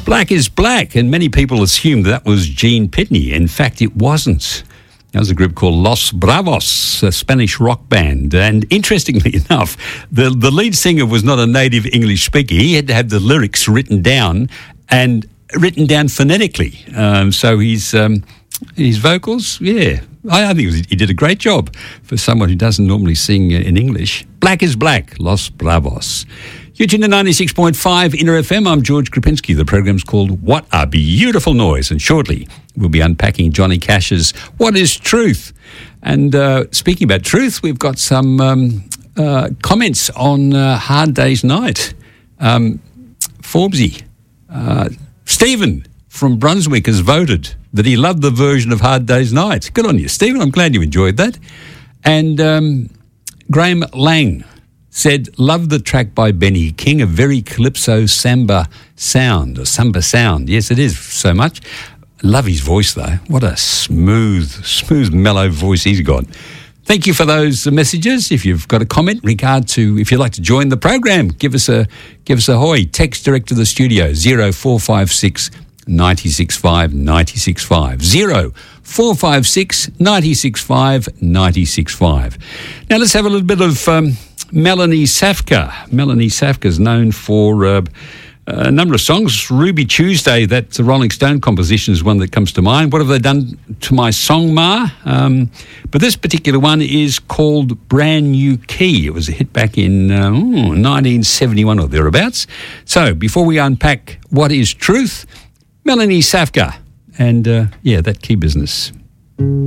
Black is Black, and many people assumed that was Gene Pitney. In fact, it wasn't. That was a group called Los Bravos, a Spanish rock band. And interestingly enough, the lead singer was not a native English speaker. He had to have the lyrics written down and written down phonetically. So his vocals, yeah, I think he did a great job for someone who doesn't normally sing in English. Black is Black, Los Bravos. You're tuned to 96.5 Inner FM. I'm George Krupinski. The program's called What a Beautiful Noise. And shortly, we'll be unpacking Johnny Cash's What is Truth? And speaking about truth, we've got some comments on Hard Day's Night. Forbesy, Stephen from Brunswick has voted that he loved the version of Hard Day's Night. Good on you, Stephen. I'm glad you enjoyed that. And Graham Lang said, love the track by Benny King, a very calypso samba sound. Yes, it is so much. Love his voice, though. What a smooth, mellow voice he's got. Thank you for those messages. If you've got a comment in regard to, if you'd like to join the program, give us a hoy. Text direct to the studio, 0456 965 965. 0456 965 965. Now let's have a little bit of Melanie Safka. Melanie Safka is known for a number of songs. Ruby Tuesday, that Rolling Stone composition, is one that comes to mind. What have they done to my song, Ma? But this particular one is called Brand New Key. It was a hit back in 1971 or thereabouts. So before we unpack What is Truth, Melanie Safka and, that key business.